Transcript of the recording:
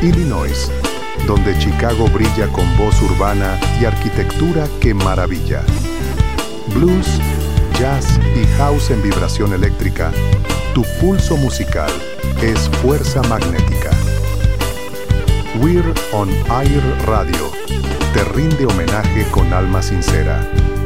Illinois, donde Chicago brilla con voz urbana y arquitectura que maravilla. Blues, jazz y house en vibración eléctrica, tu pulso musical es fuerza magnética. We're on Air Radio te rinde homenaje con alma sincera.